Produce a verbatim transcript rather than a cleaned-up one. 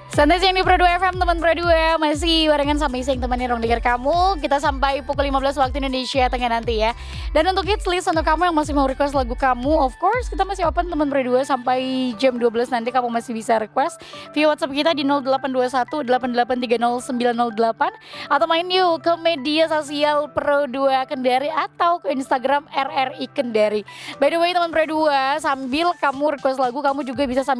Santai siang di Pro dua F M, teman Pro dua. Masih barengan sama Iseng temannya Ruang Dengar Kamu. Kita sampai pukul lima belas waktu Indonesia Tengah nanti ya. Dan untuk hits list untuk kamu yang masih mau request lagu kamu, of course kita masih open teman Pro dua sampai jam dua belas nanti kamu masih bisa request via WhatsApp kita di nol delapan dua satu delapan delapan tiga nol sembilan nol delapan atau main yuk ke media sosial Pro dua Kendari atau ke Instagram R R I Kendari. By the way teman Pro dua, sambil kamu request lagu, kamu juga bisa sambil